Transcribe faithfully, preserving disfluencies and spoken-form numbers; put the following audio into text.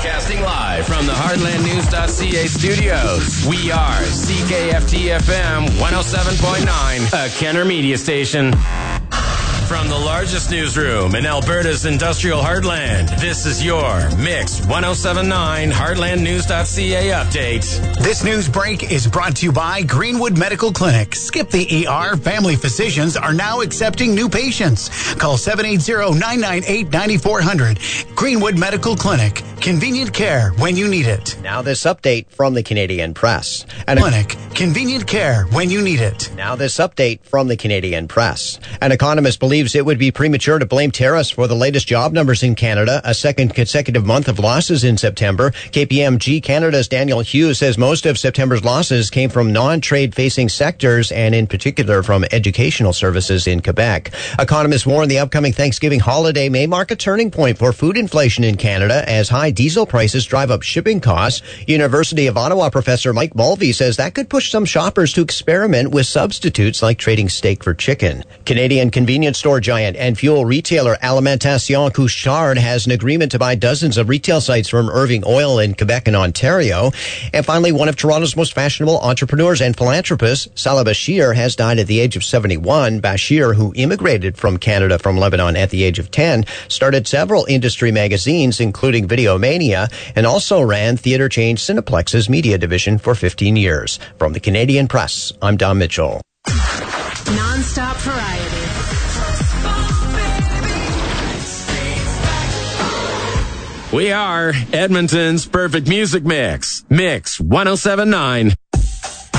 Broadcasting live from the Heartland News dot C A studios. We are C K F T F M one oh seven point nine, a Kenner media station. From the largest newsroom in Alberta's industrial heartland, this is your Mix one oh seven point nine Heartland News dot C A update. This news break is brought to you by Greenwood Medical Clinic. Skip the E R. Family physicians are now accepting new patients. Call seven eight zero, nine nine eight, nine four zero zero. Greenwood Medical Clinic. Convenient care when you need it. Now this update from the Canadian Press. An Clinic. Convenient care when you need it. Now this update from the Canadian Press. An economist believes it would be premature to blame tariffs for the latest job numbers in Canada, a second consecutive month of losses in September. K P M G Canada's Daniel Hughes says most of September's losses came from non-trade facing sectors and in particular from educational services in Quebec. Economists warn the upcoming Thanksgiving holiday may mark a turning point for food inflation in Canada as high diesel prices drive up shipping costs. University of Ottawa professor Mike Mulvey says that could push some shoppers to experiment with substitutes like trading steak for chicken. Canadian convenience store giant and fuel retailer Alimentation Couche-Tard has an agreement to buy dozens of retail sites from Irving Oil in Quebec and Ontario. And finally, one of Toronto's most fashionable entrepreneurs and philanthropists, Salah Bashir, has died at the age of seventy-one. Bashir, who immigrated from Canada from Lebanon at the age of ten, started several industry magazines, including Videomania, and also ran theater chain Cineplex's media division for fifteen years. From the Canadian Press, I'm Don Mitchell. Non-stop variety. We are Edmonton's perfect music mix. Mix one oh seven point nine.